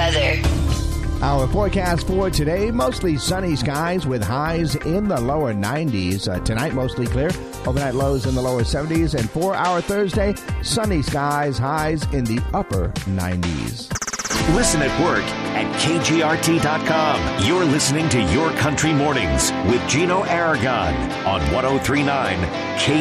weather. Our forecast for today, mostly sunny skies with highs in the lower 90s. Tonight, mostly clear. Overnight lows in the lower 70s. And for our Thursday, sunny skies, highs in the upper 90s. Listen at work at KGRT.com. You're listening to Your Country Mornings with Gino Aragon on 103.9 KGRT.